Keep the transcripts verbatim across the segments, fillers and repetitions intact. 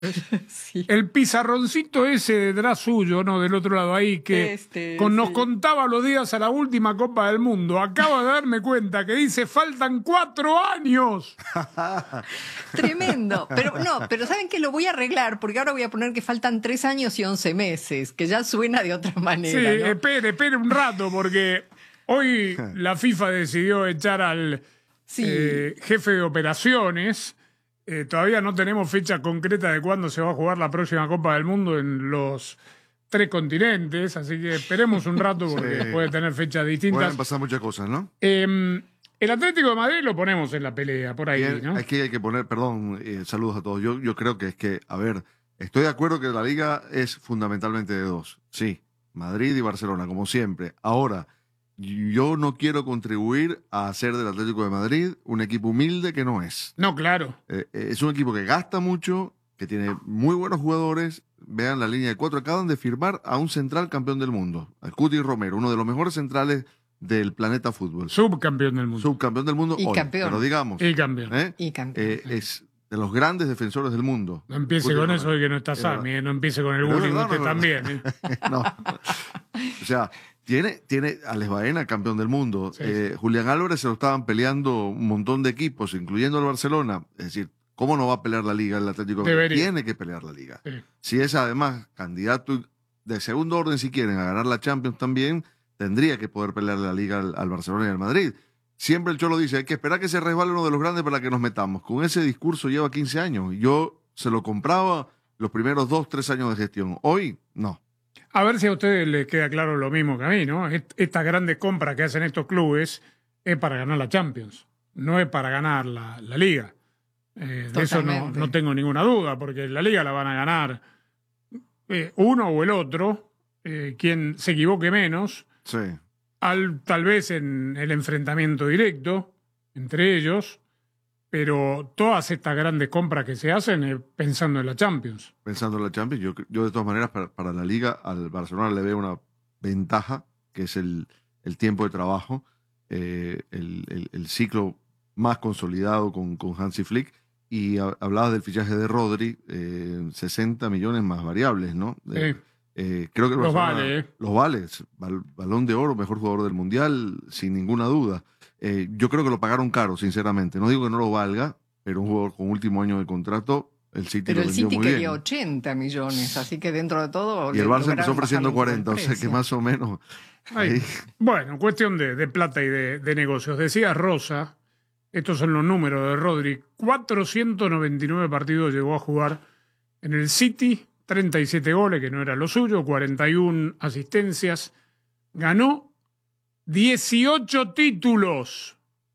Sí. El pizarroncito ese detrás suyo, no, del otro lado ahí, que Este, con, nos sí. contaba los días a la última Copa del Mundo. Acabo de darme cuenta que dice faltan cuatro años. Tremendo. Pero no, pero ¿saben qué? Lo voy a arreglar porque ahora voy a poner que faltan tres años y once meses, que ya suena de otra Sí, manera, ¿no? espere, espere un rato, porque hoy la FIFA decidió echar al Sí. eh, jefe de operaciones. Eh, todavía no tenemos fecha concreta de cuándo se va a jugar la próxima Copa del Mundo en los tres continentes, así que esperemos un rato porque Sí. puede tener fechas distintas. Pueden pasar muchas cosas, ¿no? Eh, el Atlético de Madrid lo ponemos en la pelea, por ahí, Bien, ¿no? aquí hay que poner, perdón, eh, saludos a todos. Yo, yo creo que es que, a ver, estoy de acuerdo que la liga es fundamentalmente de dos. Sí, Madrid y Barcelona, como siempre. Ahora, yo no quiero contribuir a hacer del Atlético de Madrid un equipo humilde que no es. No, claro. Eh, eh, es un equipo que gasta mucho, que tiene muy buenos jugadores. Vean la línea de cuatro, acaban de firmar a un central campeón del mundo, al Cuti Romero, uno de los mejores centrales del planeta fútbol. Subcampeón del mundo. Subcampeón del mundo Y hoy, campeón. pero digamos, Y campeón. ¿eh? Y campeón. Eh, es de los grandes defensores del mundo. No empiece Cuti con Romero. eso de que no está Es Sami, verdad. eh, no empiece con el Pero es bullying, verdad, usted no es también. eh. No. O sea, tiene, tiene a Alex Baena, campeón del mundo. Sí, Eh, Julián Álvarez se lo estaban peleando un montón de equipos, incluyendo el Barcelona. Es decir, ¿cómo no va a pelear la liga el Atlético? Debería. Tiene que pelear la liga. Sí. Si es además candidato de segundo orden, si quieren, a ganar la Champions también, tendría que poder pelear la liga al, al Barcelona y al Madrid. Siempre el Cholo dice, hay que esperar que se resbale uno de los grandes para que nos metamos. Con ese discurso lleva quince años. Yo se lo compraba los primeros dos, tres años de gestión. Hoy, no. A ver si a ustedes les queda claro lo mismo que a mí, ¿no? Est- Estas grandes compras que hacen estos clubes es para ganar la Champions, no es para ganar la, la Liga. Eh, de eso no, Totalmente. no tengo ninguna duda, porque la Liga la van a ganar eh, uno o el otro, eh, quien se equivoque menos, Sí. al, tal vez en el enfrentamiento directo entre ellos, pero todas estas grandes compras que se hacen es pensando en la Champions. Pensando en la Champions, yo, yo de todas maneras para, para la liga al Barcelona le veo una ventaja, que es el, el tiempo de trabajo, eh, el, el- el ciclo más consolidado con, con Hansi Flick, y ha- hablabas del fichaje de Rodri, eh, sesenta millones más variables, ¿no? Eh, Sí. eh, creo que el Los Barcelona- vale, ¿eh? Los vale, bal- balón de oro, mejor jugador del Mundial, sin ninguna duda. Eh, yo creo que lo pagaron caro, sinceramente. No digo que no lo valga, pero un jugador con último año de contrato, el City Pero lo el vendió City muy quería bien. ochenta millones, así que dentro de todo... Y el le Barça empezó lograron ofreciendo bajarle un poco cuarenta, el o sea que precio. más o menos. Ay, ahí- bueno, cuestión de, de plata y de, de negocios. Decía Rosa, estos son los números de Rodri, cuatrocientos noventa y nueve partidos llegó a jugar en el City, treinta y siete goles, que no era lo suyo, cuarenta y una asistencias, ganó dieciocho títulos.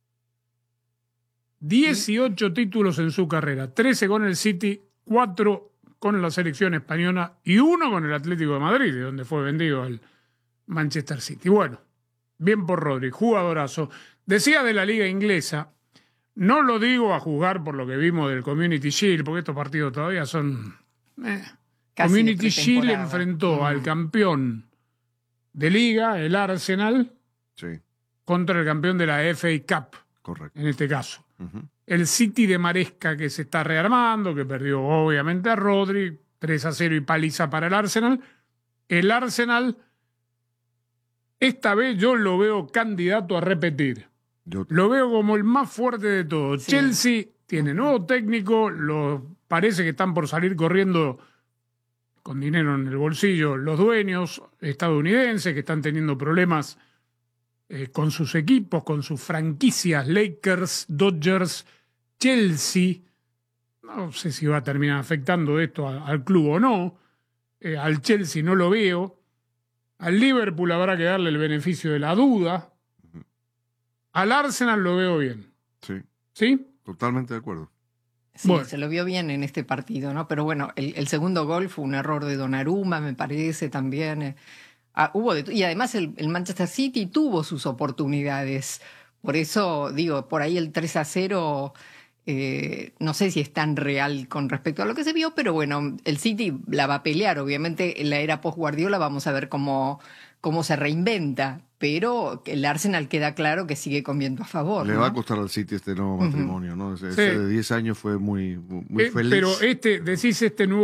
dieciocho títulos en su carrera, trece con el City, cuatro con la selección española y uno con el Atlético de Madrid, de donde fue vendido al Manchester City. Bueno, bien por Rodri, jugadorazo. Decía de la liga inglesa, no lo digo a juzgar por lo que vimos del Community Shield, porque estos partidos todavía son... eh. Casi de Community Shield pretemporada. enfrentó Mm. al campeón de liga, el Arsenal, Sí, contra el campeón de la F A Cup, correcto. en este caso. Ujú. El City de Maresca, que se está rearmando, que perdió obviamente a Rodri, tres a cero y paliza para el Arsenal. El Arsenal, esta vez yo lo veo candidato a repetir. Yo, Lo veo como el más fuerte de todos. Sí. Chelsea tiene nuevo técnico, lo, parece que están por salir corriendo con dinero en el bolsillo los dueños estadounidenses que están teniendo problemas eh, con sus equipos, con sus franquicias, Lakers, Dodgers, Chelsea. No sé si va a terminar afectando esto a- al club o no. Eh, al Chelsea no lo veo. Al Liverpool habrá que darle el beneficio de la duda. Al Arsenal lo veo bien. sí, ¿Sí? totalmente de acuerdo. Sí, Bueno. se lo vio bien en este partido, ¿no? Pero bueno, el, el segundo gol fue un error de Donnarumma, me parece también. eh. Ah, hubo de- y además el, el Manchester City tuvo sus oportunidades. Por eso, digo, por ahí el tres a cero, eh, no sé si es tan real con respecto a lo que se vio, pero bueno, el City la va a pelear. Obviamente, en la era post-Guardiola vamos a ver cómo, cómo se reinventa. pero el Arsenal queda claro que sigue con viento a favor. Le ¿no? va a costar al City este nuevo matrimonio, uh-huh. ¿no? Ese, sí. ese de diez años fue muy, muy eh, feliz. Pero este, decís este nuevo